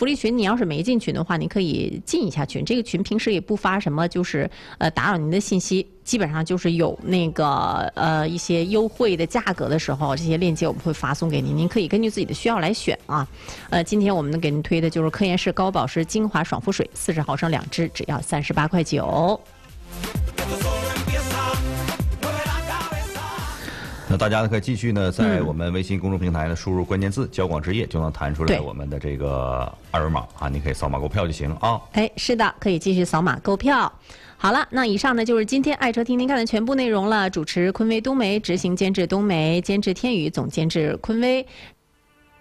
福利群，你要是没进群的话，你可以进一下群。这个群平时也不发什么，就是打扰您的信息，基本上就是有那个一些优惠的价格的时候，这些链接我们会发送给您，您可以根据自己的需要来选啊。今天我们给您推的就是科颜氏高保湿精华爽肤水，40毫升2支，只要38.9块。 那大家呢可以继续呢在我们微信公众平台呢输入关键字“交广置业”，就能弹出来我们的这个二维码啊，你可以扫码购票就行了啊。 哎，是的，可以继续扫码购票。好了，那以上呢就是今天爱车听听看的全部内容了。主持昆威冬梅，执行监制冬梅，监制天宇，总监制昆威。